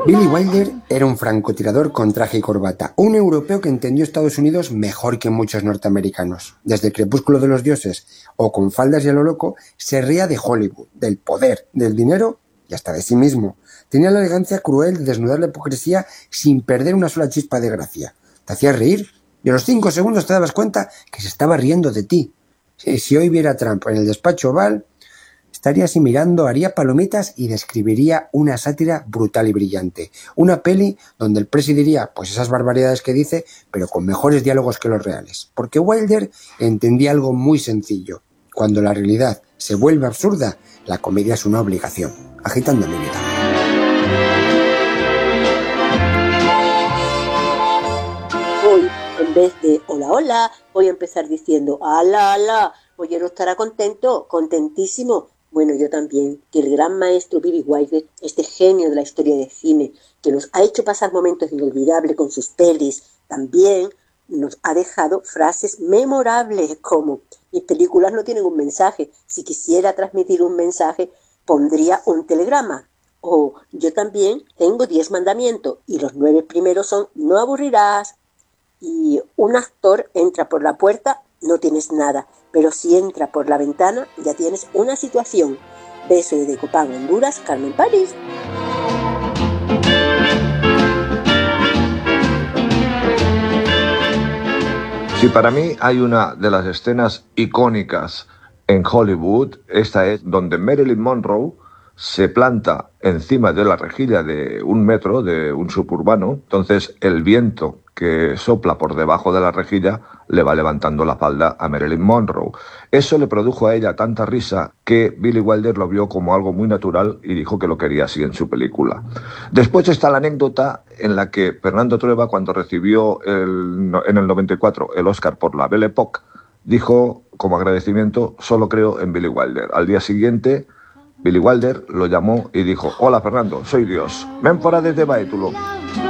Billy Wilder era un francotirador con traje y corbata, un europeo que entendió Estados Unidos mejor que muchos norteamericanos. Desde el Crepúsculo de los Dioses o Con faldas y a lo loco, se ría de Hollywood, del poder, del dinero y hasta de sí mismo. Tenía la elegancia cruel de desnudar la hipocresía sin perder una sola chispa de gracia. Te hacía reír y a los 5 segundos te dabas cuenta que se estaba riendo de ti. Si hoy viera a Trump en el despacho Oval, estaría así mirando, haría palomitas y describiría una sátira brutal y brillante. Una peli donde el presi diría pues esas barbaridades que dice, pero con mejores diálogos que los reales. Porque Wilder entendía algo muy sencillo. Cuando la realidad se vuelve absurda, la comedia es una obligación. Agitando mi vida. Hoy, en vez de hola, hola, voy a empezar diciendo ala, ala. Boyero estará contento, contentísimo. Bueno, yo también, que el gran maestro Billy Wilder, este genio de la historia de cine, que nos ha hecho pasar momentos inolvidables con sus pelis, también nos ha dejado frases memorables como: mis películas no tienen un mensaje, si quisiera transmitir un mensaje, pondría un telegrama. O yo también tengo 10 mandamientos y los 9 primeros son: no aburrirás. Y un actor entra por la puerta, no tienes nada, pero si entra por la ventana, ya tienes una situación. Beso de Copán, Honduras, Carmen París. Si para mí hay una de las escenas icónicas en Hollywood, esta es donde Marilyn Monroe se planta encima de la rejilla de un metro, de un suburbano. Entonces el viento que sopla por debajo de la rejilla le va levantando la falda a Marilyn Monroe. Eso le produjo a ella tanta risa que Billy Wilder lo vio como algo muy natural y dijo que lo quería así en su película. Después está la anécdota en la que Fernando Trueba, cuando recibió en el 94 el Oscar por La Belle Époque, dijo como agradecimiento: solo creo en Billy Wilder. Al día siguiente Billy Wilder lo llamó y dijo: hola Fernando, soy Dios, ven fuera desde Baétulo.